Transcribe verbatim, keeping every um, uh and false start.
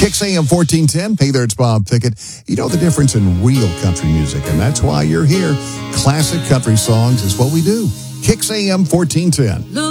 Kicks A M fourteen ten. Hey there, it's Bob Pickett. You know the difference in real country music, and that's why you're here. Classic country songs is what we do. Kicks A M fourteen ten.